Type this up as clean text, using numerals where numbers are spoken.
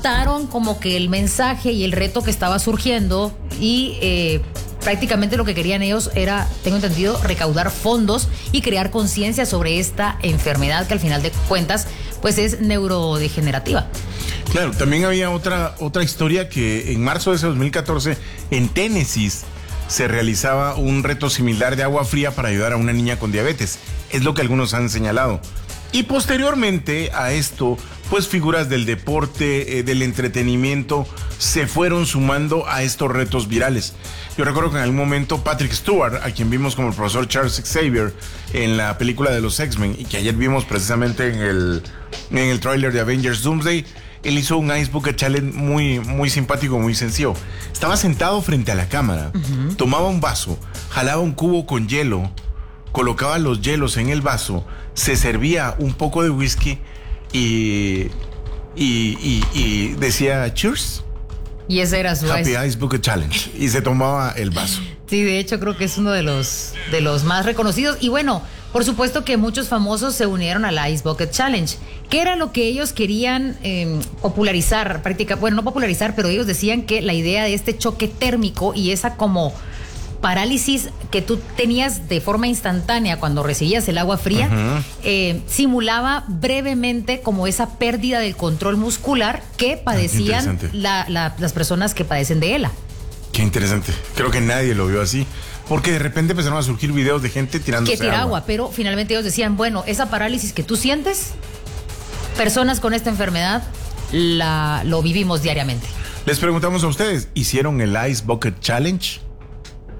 captaron como que el mensaje y el reto que estaba surgiendo y prácticamente lo que querían ellos era, tengo entendido, recaudar fondos y crear conciencia sobre esta enfermedad que al final de cuentas pues es neurodegenerativa. Claro, también había otra historia que en marzo de ese 2014 en Tennessee se realizaba un reto similar de agua fría para ayudar a una niña con diabetes. Es lo que algunos han señalado. Y posteriormente a esto, pues figuras del deporte, del entretenimiento, se fueron sumando a estos retos virales. Yo recuerdo que en algún momento Patrick Stewart, a quien vimos como el profesor Charles Xavier en la película de los X-Men, y que ayer vimos precisamente en el tráiler de Avengers Doomsday, él hizo un Ice Bucket Challenge muy simpático, muy sencillo. Estaba sentado frente a la cámara, tomaba un vaso, jalaba un cubo con hielo, colocaba los hielos en el vaso, se servía un poco de whisky y decía cheers. Y ese era su Happy Ice Bucket Challenge. Y se tomaba el vaso. Sí, de hecho creo que es uno de los más reconocidos. Y bueno, por supuesto que muchos famosos se unieron al Ice Bucket Challenge, que era lo que ellos querían popularizar, bueno, no popularizar, pero ellos decían que la idea de este choque térmico y esa como parálisis que tú tenías de forma instantánea cuando recibías el agua fría, simulaba brevemente como esa pérdida del control muscular que padecían las personas que padecen de ELA. Qué interesante. Creo que nadie lo vio así. Porque de repente empezaron a surgir videos de gente tirándose que tira agua. Pero finalmente ellos decían, bueno, esa parálisis que tú sientes, personas con esta enfermedad lo vivimos diariamente. Les preguntamos a ustedes, ¿hicieron el Ice Bucket Challenge?